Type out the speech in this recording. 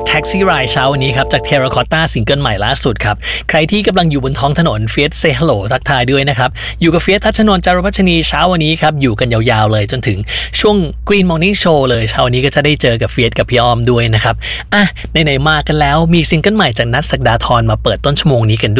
Taxi Ride เช้าวันนี้ครับจาก Terracotta ซิงเกิลใหม่ล่าสุดครับใครที่กำลังอยู่บนท้องถนนเฟียส Say Hello ทักทายด้วยนะครับอยู่กับเฟียส ทัชนนท์ จารพัชนีเช้าวันนี้ครับอยู่กันยาวๆเลยจนถึงช่วง Green Morning Show เลยเช้าวันนี้ก็จะได้เจอกับเฟียสกับพี่อ้อมด้วยนะครับไหนๆมากันแล้วมีซิงเกิลใหม่จากนัท ศักดาธรมาเปิดต้นชั่วโมงนี้กันด้วย